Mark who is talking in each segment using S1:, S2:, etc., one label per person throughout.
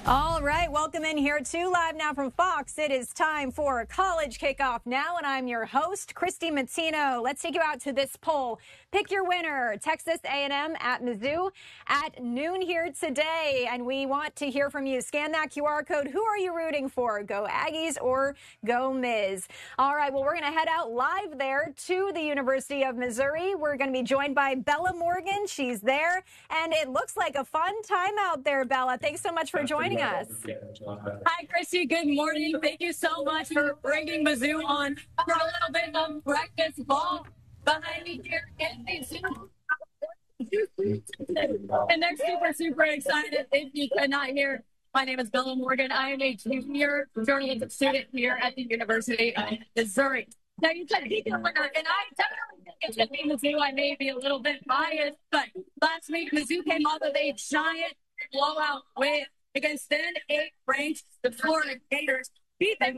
S1: All right, welcome in here to Live Now from Fox. It is time for College Kickoff now, and I'm your host, Christy Mattino. Let's take you out to this poll. Pick your winner, Texas A&M at Mizzou at noon here today, and we want to hear from you. Scan that QR code. Who are you rooting for? Go Aggies or go Miz? All right, well, we're going to head out live there to the University of Missouri. We're going to be joined by Bella Morgan. She's there, and it looks like a fun time out there, Bella. Thanks so much for joining us.
S2: Hi, Christy. Good morning. Thank you so much for bringing Mizzou on for a little bit of practice ball behind me here in Mizzou. And they're super excited. If you could not hear, my name is Bella Morgan. I am a junior journalism student here at the University of Missouri. Now, you said pick your winner, and I definitely think it's going to be Mizzou. I may be a little bit biased, but last week Mizzou came off of a giant blowout win against then 8th ranked the Florida Gators, beat them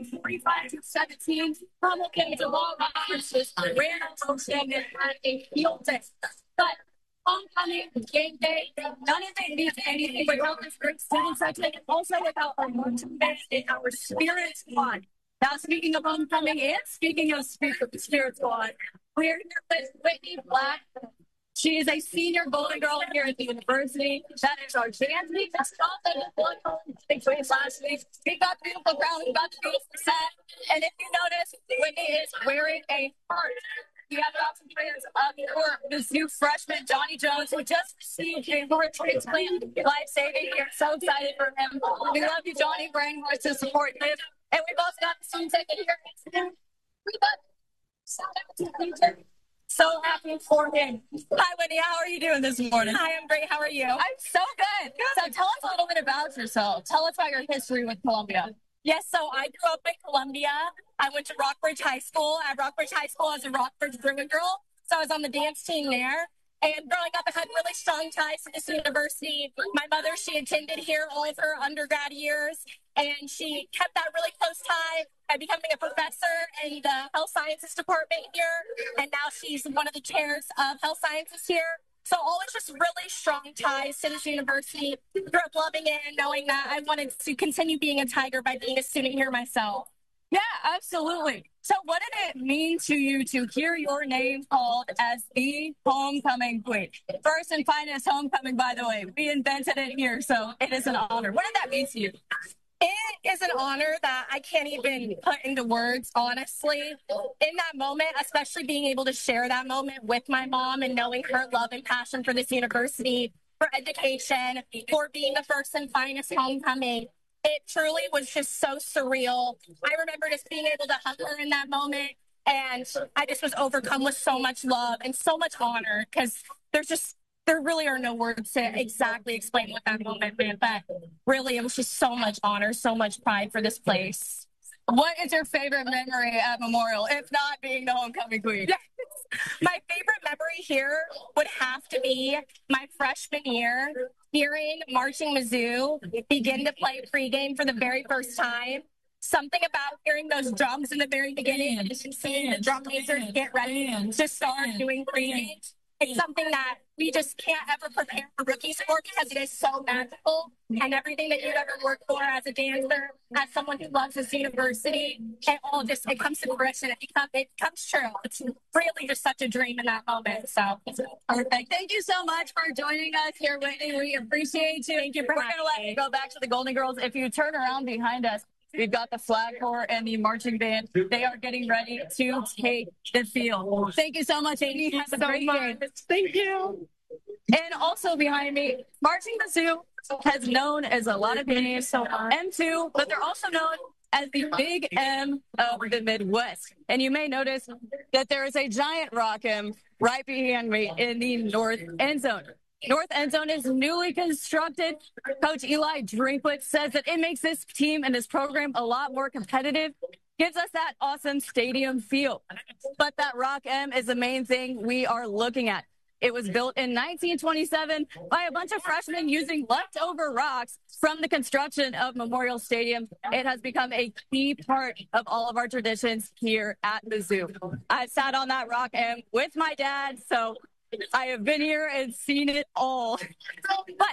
S2: 45-17. Promulgated the law versus ran a motion and had a field day. But homecoming game day, none of it means anything without this great student section, and also without our motivation in our spirit squad. Now, speaking of homecoming and speaking of spirit squad, we're here with Whitney Black. She is a senior Golden Girl here at the university. That is our dance week. That's something between last week. We got beautiful crowd. We got the beautiful set. And if you notice, Whitney is wearing a heart. We have lots of players up for this new freshman, Johnny Jones, who just received a heart transplant. Life-saving. We're so excited for him. We love you, Johnny. Brain Horse to support him. And we've also got the student ticket here. We got shout out to Peter. So happy for him. Hi, Whitney. How are you doing this morning?
S3: Hi, I'm great. How are you?
S2: I'm so good. So tell us a little bit about yourself. Tell us about your history with Columbia.
S3: Yes, so I grew up in Columbia. I went to Rockbridge High School. At Rockbridge High School, I was a Rockbridge Bruin girl, so I was on the dance team there. And growing up, I had really strong ties to this university. My mother, she attended here all of her undergrad years, and she kept that really close tie by becoming a professor in the health sciences department here. And now she's one of the chairs of health sciences here. So always just really strong ties to this university. Grew up loving it and knowing that I wanted to continue being a Tiger by being a student here myself.
S2: Yeah, absolutely. So what did it mean to you to hear your name called as the homecoming queen? First and finest homecoming, by the way. We invented it here, so it is an honor. What did that mean to you?
S3: It is an honor that I can't even put into words, honestly. In that moment, especially being able to share that moment with my mom and knowing her love and passion for this university, for education, for being the first and finest homecoming. It truly was just so surreal. I remember just being able to hug her in that moment, and I just was overcome with so much love and so much honor, because there really are no words to exactly explain what that moment meant, but really it was just so much honor, so much pride for this place.
S2: What is your favorite memory at Memorial, if not being the homecoming queen?
S3: Yes. My favorite memory here would have to be my freshman year, hearing Marching Mizzou begin to play pregame for the very first time. Something about hearing those drums in the very beginning and seeing the drum majors get ready to start doing pregame. It's something that we just can't ever prepare for rookies for, because it is so magical, and everything that you've ever worked for as a dancer, as someone who loves this university, it comes to fruition. It comes true. It's really just such a dream in that moment. So
S2: perfect. Thank you so much for joining us here, Whitney. We appreciate you.
S3: Thank you for
S2: We're going to let you go back to the Golden Girls. If you turn around behind us, we've got the flag corps and the marching band. They are getting ready to take the field. Thank you so much, Amy. Have a great day.
S3: Thank you.
S2: And also behind me, Marching Mizzou has known as a lot of names, so M2, but they're also known as the Big M of the Midwest. And you may notice that there is a giant rock M right behind me in the north end zone. North end zone is newly constructed. Coach Eli Drinkwitz says that it makes this team and this program a lot more competitive, gives us that awesome stadium feel. But that Rock M is the main thing we are looking at. It was built in 1927 by a bunch of freshmen using leftover rocks from the construction of Memorial Stadium. It has become a key part of all of our traditions here at Mizzou. I sat on that Rock M with my dad, so I have been here and seen it all. But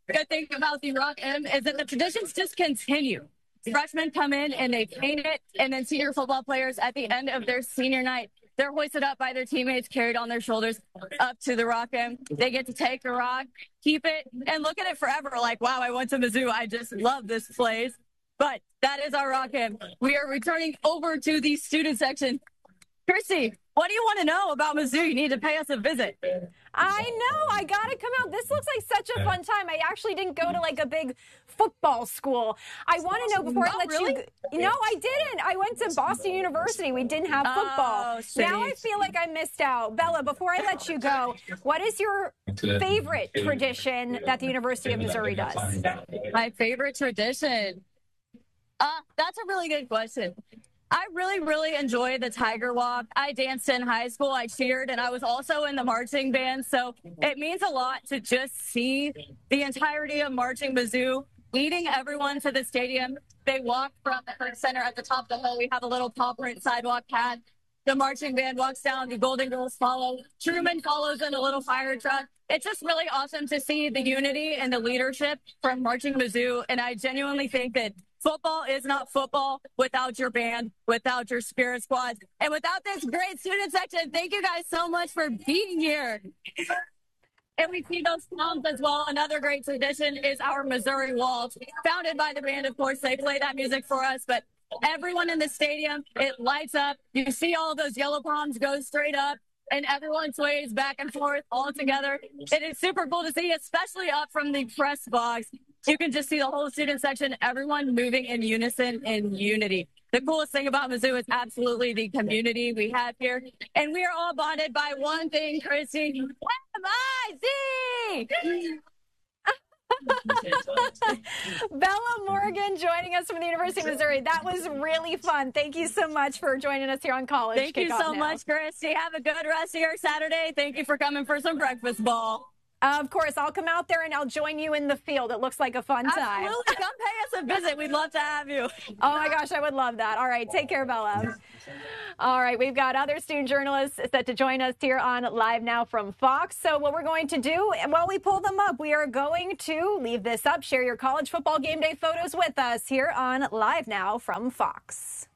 S2: good thing about the Rock M is that the traditions just continue. Freshmen come in and they paint it, and then senior football players at the end of their senior night, they're hoisted up by their teammates, carried on their shoulders up to the Rock M. They get to take the rock, keep it, and look at it forever. Like, wow, I went to Mizzou. I just love this place. But that is our Rock M. We are returning over to the student section. Christy, what do you want to know about Mizzou? You need to pay us a visit.
S1: I know. I got to come out. This looks like such a fun time. I actually didn't go to like a big football school. I want to know before I let you. No, I didn't. I went to Boston University. We didn't have football. Now I feel like I missed out. Bella, before I let you go, what is your favorite tradition that the University of Missouri does?
S2: My favorite tradition? That's a really good question. I really enjoy the Tiger Walk. I danced in high school, I cheered, and I was also in the marching band. So it means a lot to just see the entirety of Marching Mizzou leading everyone to the stadium. They walk from the Hertz Center at the top of the hill. We have a little paw print sidewalk pad. The marching band walks down, the Golden Girls follow. Truman follows in a little fire truck. It's just really awesome to see the unity and the leadership from Marching Mizzou. And I genuinely think that football is not football without your band, without your spirit squad, and without this great student section. Thank you guys so much for being here. And we see those clowns as well. Another great tradition is our Missouri Waltz, founded by the band, of course. They play that music for us, but everyone in the stadium, it lights up. You see all those yellow palms go straight up, and everyone sways back and forth all together. It is super cool to see, especially up from the press box. You can just see the whole student section, everyone moving in unison and unity. The coolest thing about Mizzou is absolutely the community we have here. And we are all bonded by one thing, Christy. MIZ!
S1: Bella Morgan joining us from the University of Missouri. That was really fun. Thank you so much for joining us here on College
S2: Thank you so much, Christy. Have a good rest of your Saturday. Thank you for coming for some breakfast ball.
S1: Of course, I'll come out there and I'll join you in the field. It looks like a fun time.
S2: Absolutely. Come pay us a visit. We'd love to have you.
S1: Oh, my gosh, I would love that. All right, take care, Bella. All right, we've got other student journalists set to join us here on Live Now from Fox. So what we're going to do, while we pull them up, we are going to leave this up, share your college football game day photos with us here on Live Now from Fox.